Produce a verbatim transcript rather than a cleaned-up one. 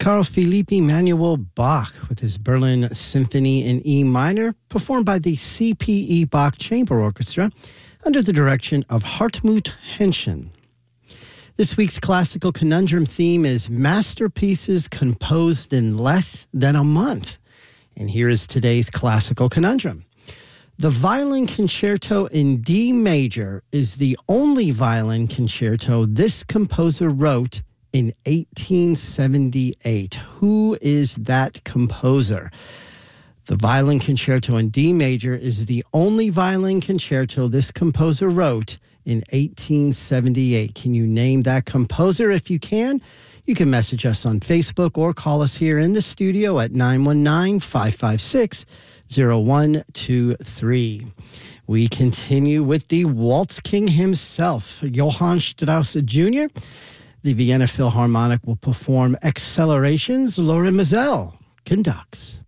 Carl Philipp Emanuel Bach with his Berlin Symphony in E minor, performed by the C P E Bach Chamber Orchestra under the direction of Hartmut Henschen. This week's classical conundrum theme is masterpieces composed in less than a month. And here is today's classical conundrum. The Violin Concerto in D major is the only violin concerto this composer wrote in eighteen seventy-eight. Who is that composer? The Violin Concerto in D major is the only violin concerto this composer wrote in eighteen seventy-eight. Can you name that composer? If you can, you can message us on Facebook or call us here in the studio at nine one nine, five five six, zero one two three. We continue with the Waltz King himself, Johann Strauss Junior The Vienna Philharmonic will perform Accelerations. Laura Mazel conducts.